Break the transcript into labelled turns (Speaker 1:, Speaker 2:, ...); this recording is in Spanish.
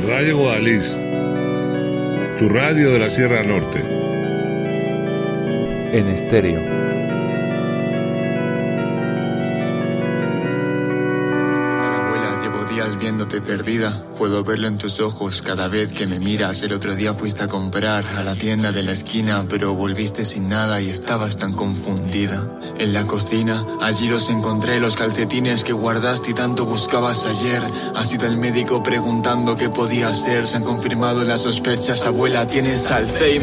Speaker 1: Radio Guadalix, tu radio de la Sierra Norte.
Speaker 2: En estéreo.
Speaker 3: Abuela, llevo días viéndote perdida. Puedo verlo en tus ojos cada vez que me miras. El otro día fuiste a comprar a la tienda de la esquina, pero volviste sin nada y estabas tan confundida. En la cocina, allí los encontré, los calcetines que guardaste y tanto buscabas ayer. Ha sido el médico preguntando qué podía hacer. Se han confirmado las sospechas, abuela, tienes Alzheimer.